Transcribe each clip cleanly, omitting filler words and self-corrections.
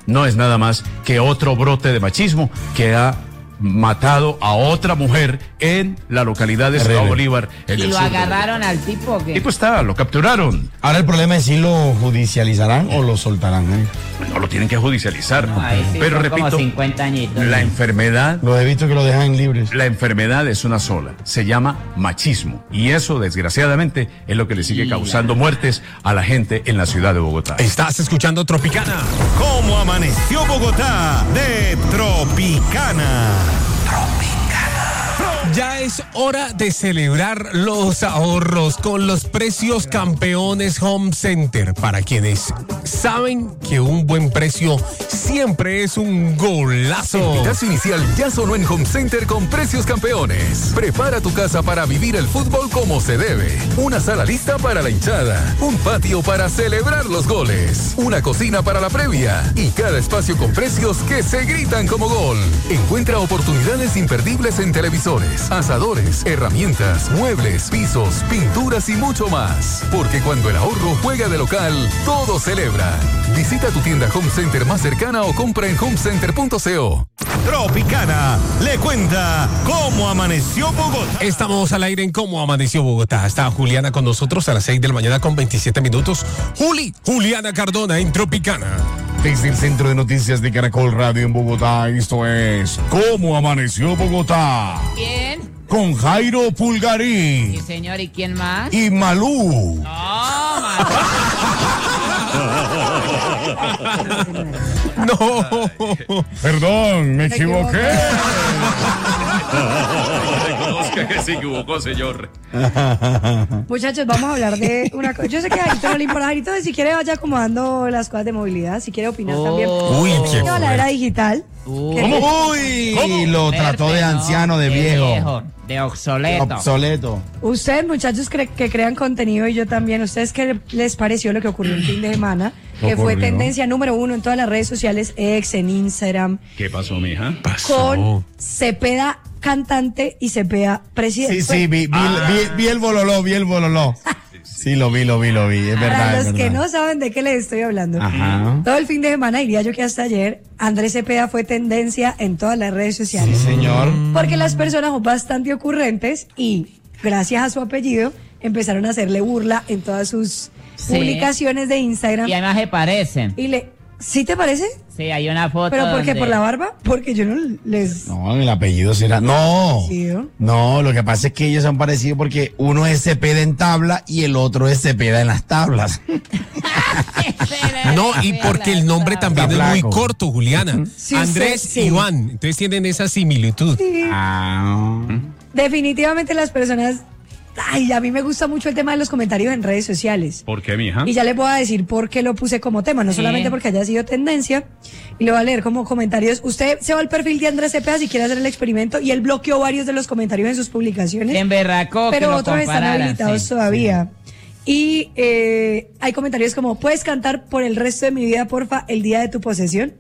no es nada más que otro brote de machismo que ha matado a otra mujer en la localidad de Ciudad Bolívar. ¿Y lo agarraron al tipo o qué? Y pues lo capturaron. Ahora el problema es si lo judicializarán o lo soltarán. No lo tienen que judicializar. No, ahí sí, pero repito, como 50 añitos. la enfermedad... Lo he visto que lo dejan libres. La enfermedad es una sola, se llama machismo. Y eso, desgraciadamente, es lo que le sigue causando muertes a la gente en la ciudad de Bogotá. Estás escuchando Tropicana. ¿Cómo amaneció Bogotá? De Tropicana. Ya es hora de celebrar los ahorros con los precios campeones Home Center. Para quienes saben que un buen precio siempre es un golazo. El pitazo inicial ya sonó en Home Center con precios campeones. Prepara tu casa para vivir el fútbol como se debe. Una sala lista para la hinchada. Un patio para celebrar los goles. Una cocina para la previa. Y cada espacio con precios que se gritan como gol. Encuentra oportunidades imperdibles en televisores, asadores, herramientas, muebles, pisos, pinturas y mucho más. Porque cuando el ahorro juega de local, todo celebra. Visita tu tienda Home Center más cercana o compra en homecenter.co. Tropicana le cuenta cómo amaneció Bogotá. Estamos al aire en Cómo Amaneció Bogotá. Está Juliana con nosotros a las 6 de la mañana con 27 minutos. Juliana Cardona en Tropicana. Desde el Centro de Noticias de Caracol Radio en Bogotá, esto es ¿Cómo Amaneció Bogotá? ¿Quién? Con Jairo Pulgarín. Sí, señor, ¿y quién más? Y Malú. No. Perdón, me equivoqué. Reconozca que se equivocó, señor. Muchachos, vamos a hablar de una cosa. Yo sé que a Jairito no le importa. Jairito, si quiere, vaya acomodando las cosas de movilidad. Si quiere opinar también. Uy, qué No, la era digital. Uy, lo trató de anciano, de viejo. De obsoleto. Obsoleto. Ustedes, muchachos que crean contenido, y yo también, ¿ustedes qué les pareció lo que ocurrió el fin de semana? Que fue tendencia número 1 en todas las redes sociales, en Instagram. ¿Qué pasó, mija? Con Cepeda cantante y Cepeda presidente. Sí, vi el bololó. Sí, lo vi, es verdad. Para los es que verdad. no saben de qué les estoy hablando. Ajá. Todo el fin de semana, diría yo que hasta ayer, Andrés Cepeda fue tendencia en todas las redes sociales. Sí, señor. Porque las personas son bastante ocurrentes y, gracias a su apellido, empezaron a hacerle burla en todas sus publicaciones de Instagram. Y además se parecen. ¿Sí te parece? Sí, hay una foto. ¿Pero por qué? donde... ¿Por la barba? Porque yo no les... No, el apellido será... No, Sí, ¿no? no, lo que pasa es que ellos han parecido porque uno es Cepeda en tabla y el otro es Cepeda en las tablas. No, y porque el nombre también Está es muy flaco. corto, Juliana. Sí, Andrés sí. Iván. Entonces tienen esa similitud. Sí. Ah. Definitivamente las personas... Ay, a mí me gusta mucho el tema de los comentarios en redes sociales. ¿Por qué, mija? Y ya les voy a decir por qué lo puse como tema, no solamente porque haya sido tendencia, y le voy a leer como comentarios. Usted se va al perfil de Andrés Cepeda si quiere hacer el experimento, y él bloqueó varios de los comentarios en sus publicaciones. En berracó, que pero lo otros están compararan, habilitados sí. todavía. Y hay comentarios como, ¿puedes cantar por el resto de mi vida, porfa, el día de tu posesión?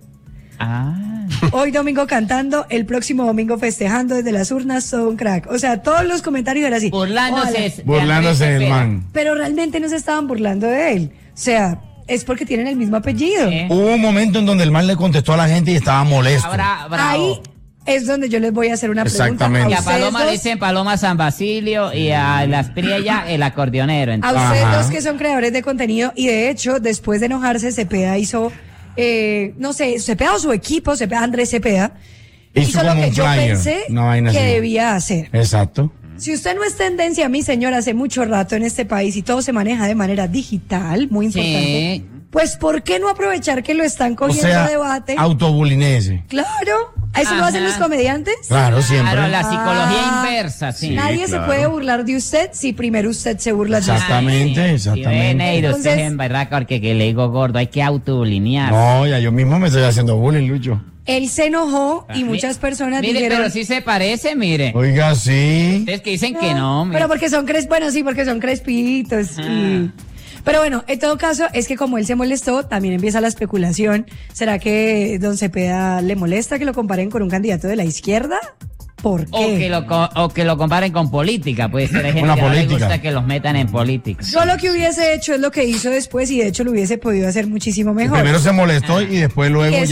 Hoy domingo cantando, el próximo domingo festejando desde las urnas, todo un crack. O sea, todos los comentarios eran así. Burlándose del man. Pero realmente no se estaban burlando de él. O sea, es porque tienen el mismo apellido. Hubo un momento en donde el man le contestó a la gente y estaba molesto. Ahí es donde yo les voy a hacer una Exactamente. Y pregunta. a Paloma le dicen Paloma San Basilio y a las Priella el acordeonero. A Entonces. ustedes dos que son creadores de contenido, y de hecho, después de enojarse, Cepeda hizo, no sé, Cepeda o su equipo, Andrés Cepeda, hizo lo como que un yo flyer, pensé una vaina que así. debía hacer. Exacto. Si usted no es tendencia, mi señor, hace mucho rato en este país y todo se maneja de manera digital, muy importante, pues ¿por qué no aprovechar que lo están O cogiendo sea, debate? autobulinese. Claro, ¿eso lo hacen los comediantes? Claro, siempre. Claro, la psicología inversa, sí. Nadie se puede burlar de usted si primero usted se burla de usted. Exactamente, exactamente. Usted es en verdad porque que le digo gordo, hay que autobulinear. No, ya yo mismo me estoy haciendo bullying, Lucho. Él se enojó y muchas personas Mire, dijeron... pero sí se parece, mire. Oiga, sí. Ustedes que dicen que no, mire. Pero porque son porque son crespitos. Pero bueno, en todo caso, es que como él se molestó, también empieza la especulación. ¿Será que don Cepeda le molesta que lo comparen con un candidato de la izquierda? ¿Por qué? O que lo comparen con política, puede ser. Hay gente Una que no le política. gusta que los metan en política. Yo lo que hubiese hecho es lo que hizo después, y de hecho lo hubiese podido hacer muchísimo mejor. Primero se molestó y después luego Que